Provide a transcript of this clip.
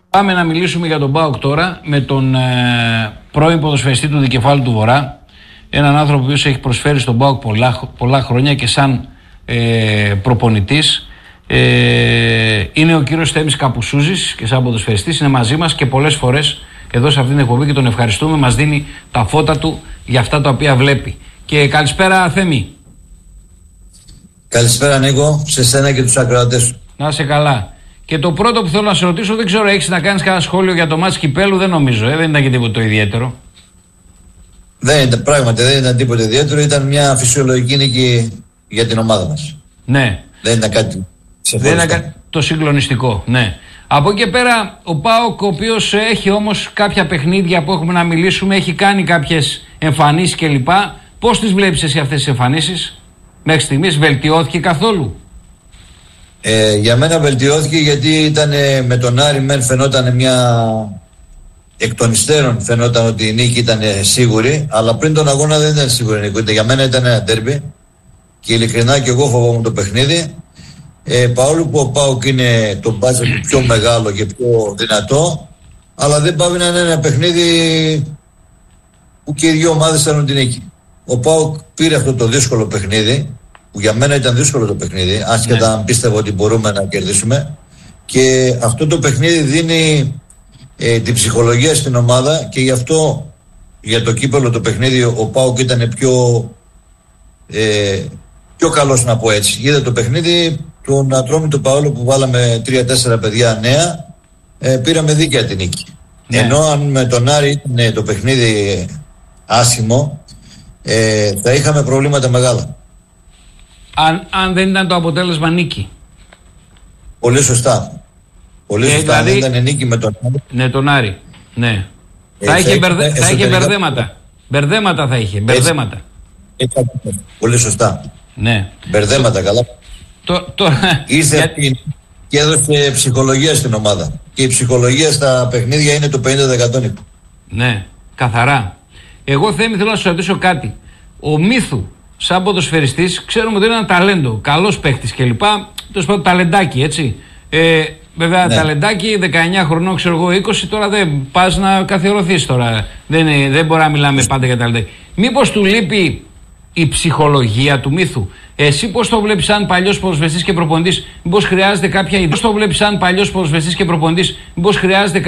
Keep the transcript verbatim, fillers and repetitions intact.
Πάμε να μιλήσουμε για τον ΠΑΟΚ τώρα με τον ε, πρώην ποδοσφαιριστή του Δικεφάλου του Βορρά. Έναν άνθρωπο που έχει προσφέρει στον ΠΑΟΚ πολλά, πολλά χρόνια και σαν ε, προπονητής. Ε, είναι ο κύριος Θέμης Καπουσούζης και σαν ποδοσφαιριστής είναι μαζί μας και πολλές φορές εδώ σε αυτήν την εκπομπή και τον ευχαριστούμε. Μας δίνει τα φώτα του για αυτά τα οποία βλέπει. Και καλησπέρα Θέμη. Καλησπέρα Νίκο, σε σένα και τους ακροατές σου. Να είσαι καλά. Και το πρώτο που θέλω να σε ρωτήσω, δεν ξέρω, έχεις να κάνεις κανένα σχόλιο για το μάτς Κυπέλλου? Δεν νομίζω, ε, δεν ήταν και τίποτα το ιδιαίτερο. Δεν ήταν, πράγματι δεν ήταν τίποτα ιδιαίτερο, ήταν μια φυσιολογική νίκη για την ομάδα μας. Ναι. Δεν ήταν κάτι Δεν ήταν κάτι το συγκλονιστικό, ναι. Από εκεί και πέρα ο ΠΑΟΚ, ο οποίος έχει όμως κάποια παιχνίδια που έχουμε να μιλήσουμε, έχει κάνει κάποιες εμφανίσεις κλπ. Πώς τις βλέπεις εσύ αυτές τις εμφανίσεις? Μέχρι στιγμής βελτιώθηκε καθόλου? Ε, για μένα βελτιώθηκε, γιατί ήταν με τον Άρη μεν φαινόταν μια, εκ των υστέρων φαινόταν ότι η νίκη ήταν σίγουρη, αλλά πριν τον αγώνα δεν ήταν σίγουρη νίκη. Για μένα ήταν ένα ντέρμπι και ειλικρινά και εγώ φοβόμουν το παιχνίδι. Ε, παρόλο που ο ΠΑΟΚ είναι το μπάτζετ του πιο μεγάλο και πιο δυνατό, αλλά δεν πάβει να είναι ένα παιχνίδι που και οι δύο ομάδες θέλουν την νίκη. Ο ΠΑΟΚ πήρε αυτό το δύσκολο παιχνίδι, που για μένα ήταν δύσκολο το παιχνίδι, άσχετα ναι. αν πίστευα ότι μπορούμε να κερδίσουμε, και αυτό το παιχνίδι δίνει ε, την ψυχολογία στην ομάδα, και γι' αυτό για το κύπελλο το παιχνίδι ο ΠΑΟΚ ήταν πιο ε, πιο καλός, να πω έτσι. Είδα το παιχνίδι του Ατρόμητο Παόλο που βάλαμε τρία τέσσερα παιδιά νέα, ε, πήραμε δίκαια την νίκη. Ναι. Ενώ αν με τον Άρη ήταν το παιχνίδι άσχημο, ε, θα είχαμε προβλήματα μεγάλα. Αν, αν δεν ήταν το αποτέλεσμα νίκη. Πολύ σωστά. Πολύ ε, σωστά. Δηλαδή, αν δεν ήταν νίκη με τον Άρη. Ναι, τον Άρη. Ναι. Ε, θα, είχε θα, μπερδε, είχε, θα είχε μπερδέματα. Μπερδέματα θα είχε. Μπερδέματα. Έτσι, έτσι, πολύ σωστά. Ναι. Μπερδέματα, καλά. Το, το, Ήρθε για... και έδωσε ψυχολογία στην ομάδα. Και η ψυχολογία στα παιχνίδια είναι το πενήντα τοις εκατό. Ναι, καθαρά. Εγώ Θέμη θέλω να σου ρωτήσω κάτι. Ο Μίθου, σαν ποδοσφαιριστής, ξέρουμε ότι είναι ένα ταλέντο, καλός παίχτης κλπ. Τέλος πάντων, ταλεντάκι, έτσι. Ε, βέβαια, ναι. ταλεντάκι, δεκαεννιά χρονών, ξέρω εγώ, είκοσι, τώρα δεν πας να καθιερωθείς τώρα. Δεν, δεν μπορεί να μιλάμε πάντα για ταλεντάκι. Μήπως του λείπει η ψυχολογία του Μίθου? Εσύ πώς το βλέπεις σαν παλιός ποδοσφαιριστής και προπονητής? Μήπως χρειάζεται κάποια ιδέα? Πώς το βλέπεις σαν παλιός ποδοσφαιριστής και προπονητής? Μήπως χρειάζεται